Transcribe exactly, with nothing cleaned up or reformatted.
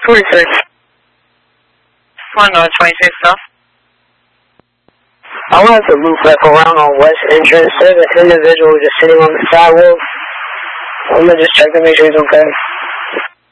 twenty-six. one going twenty-six South. I wanted to loop back around on West Entrance. There's an individual just sitting on the sidewalk. I'm going to just check to make sure he's okay.